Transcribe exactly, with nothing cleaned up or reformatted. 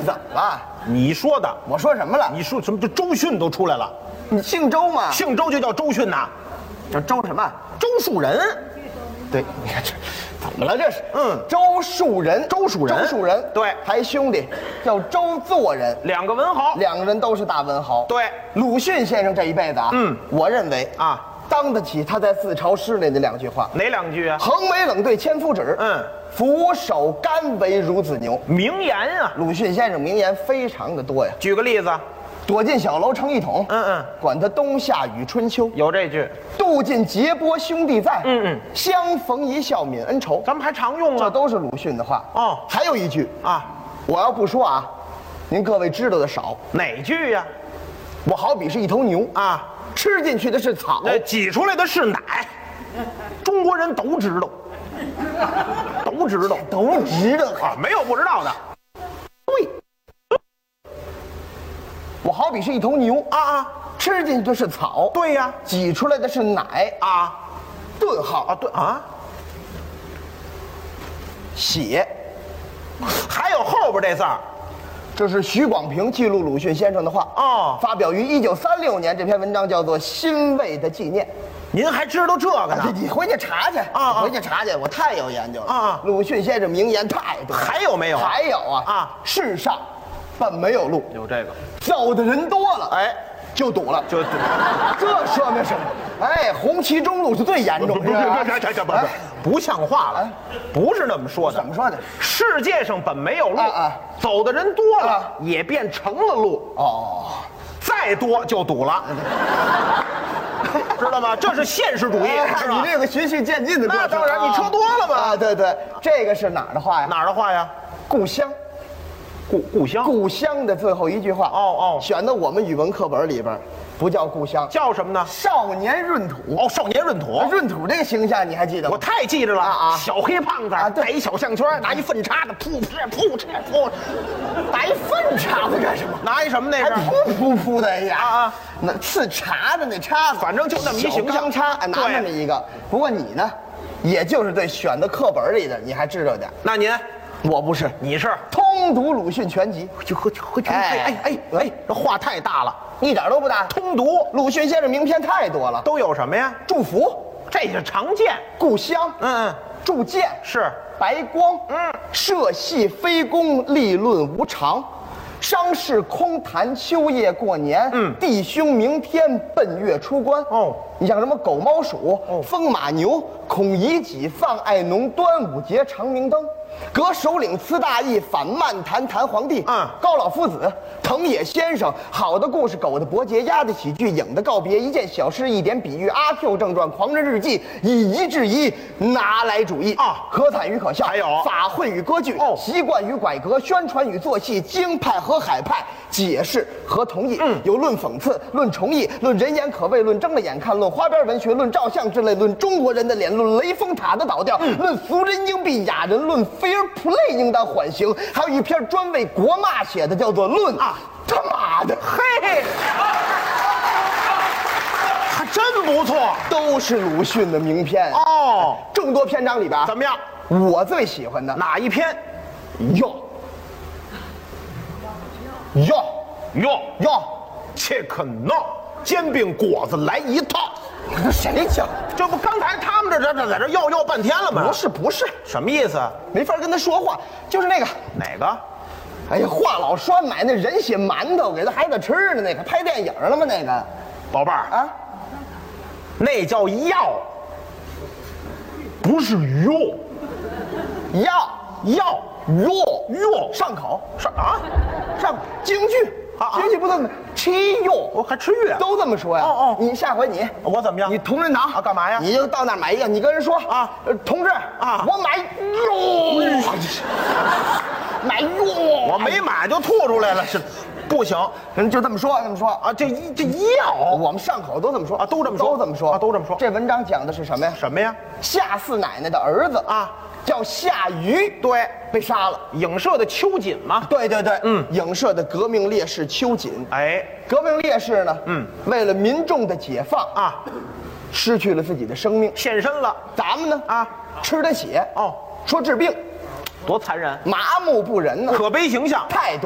怎么了？ 你说的， 我说什么了？ 你说什么？这周迅都出来了， 你姓周吗？ 姓周就叫周迅呐， 叫周什么？ 周树人。 对，你看这怎么了？这是， 嗯， 周树人， 周树人， 周树人， 对， 还兄弟叫周作人， 两个文豪， 两个人都是大文豪。 对， 鲁迅先生这一辈子啊， 嗯， 我认为啊， 当得起他在自嘲诗里的两句话。 哪两句啊？ 横为冷对千夫指， 嗯， 俯首甘为孺子牛。 名言啊， 鲁迅先生名言非常的多呀。 举个例子， 躲进小楼成一统， 嗯嗯， 管他冬夏与春秋。 有这句， 渡尽劫波兄弟在， 嗯嗯， 相逢一笑泯恩仇。 咱们还常用啊， 这都是鲁迅的话哦。 还有一句啊， 我要不说啊，您各位知道的少。 哪句呀？ 我好比是一头牛啊， 吃进去的是草， 那挤出来的是奶，中国人都知道，都知道， 都知道啊，没有不知道的。 对，我好比是一头牛啊啊， 吃进去的是草， 对呀， 挤出来的是奶啊， 顿号啊对啊， 血， 还有后边这字儿。 这是徐广平记录鲁迅先生的话哦， 发表于一九三六年。这篇文章叫做《欣慰的纪念》。 您还知道这个呢？ 你回去查去啊！ 回去查去，我太有研究了啊！ 鲁迅先生名言太多， 还有没有？ 还有啊啊！ 世上本没有路， 有这个， 走的人多了， 哎， 就堵了， 就堵。 这说明什么？哎，红旗中路是最严重的， 不是这这这不是不像话了，不是那么说的。 怎么说的？ 世界上本没有路，走的人多了也变成了路。 哦， 再多就堵了。知道吗？这是现实主义，是吧？ 你这个循序渐进的过程。 那当然，你车多了嘛。 啊，对对，这个是哪儿的话呀？ 哪儿的话呀？ 故乡， 故故乡， 故乡的最后一句话。 哦哦， 选的我们语文课本里边，不叫故乡， 叫什么呢？ 少年闰土。 哦，少年闰土。 闰土这个形象你还记得吗？ 我太记着了啊！ 小黑胖子啊， 带一小项圈，拿一粪叉子，噗噗噗噗， 打一粪叉子干什么？ 拿一什么那是？ 噗噗噗的呀！ 啊啊， 那刺茶的那叉子， 反正就那么一形象， 叉拿那么一个。不过你呢，也就是对选的课本里的你还知道点。 那您， 我不是， 你是通读鲁迅全集。 就和和哎哎哎哎，这话太大了， 一点都不大。 通读鲁迅先生名篇太多了， 都有什么呀？ 祝福， 这是常见。 故乡， 嗯嗯， 铸剑是白光， 嗯， 社戏非攻，立论无常。商事空谈，秋夜过年。嗯，弟兄明天奔月出关。哦，你像什么狗猫鼠、哦、风马牛、孔乙己、放爱农、端午节、长明灯。革首领辞大义，反漫谈谈皇帝。嗯，高老夫子，藤野先生，好的故事，狗的伯爵，鸭的喜剧，影的告别，一件小事，一点比喻，阿 Q 正传，狂人日记，以夷制夷，拿来主义啊，可惨与可笑， 还有法会与歌剧，哦，习惯与改革，宣传与做戏，京派和海派，解释和同意。嗯，有论讽刺，论重义，论人言可畏，论睁了眼看，论花边文学，论照相之类，论中国人的脸，论雷峰塔的倒掉，嗯，论俗人应避雅人，论Fair Play应当缓刑，还有一篇专为国骂写的，叫做《论》啊，他妈的， 嘿，还真不错， 都是鲁迅的名篇哦。 众多篇章里边， 怎么样？ 我最喜欢的哪一篇？ 哟哟哟哟， 切克闹，煎饼果子来一套。 这谁讲？ 这不刚才他们这这这在这要要半天了吗？ 不是不是， 什么意思？ 没法跟他说话，就是那个哪个？ 哎呀，华老栓买那人血馒头给他孩子吃的那个，拍电影了吗？那个， 宝贝儿啊， 那叫药，不是药， 药药药药上口上啊， 上京剧。 啊， 京剧不能吃药， 我还吃药， 都这么说呀。 哦哦， 你下回你我怎么样？ 你同仁堂啊，干嘛呀？ 你就到那儿买一个，你跟人说啊， 呃，同志啊， 我买药，买药， 我没买就吐出来了，是不行， 人就这么说，这么说啊，这这药， 我们上口都这么说啊，都这么说， 都这么说啊，都这么说。 这文章讲的是什么呀？ 什么呀？ 夏四奶奶的儿子啊。 叫夏禹， 对， 被杀了。 影射的秋瑾嘛， 对对对， 嗯， 影射的革命烈士秋瑾。 哎， 革命烈士呢， 嗯， 为了民众的解放啊， 失去了自己的生命， 献身了。 咱们呢， 啊， 吃他血， 哦， 说治病， 多残忍， 麻木不仁呢， 可悲形象， 太多。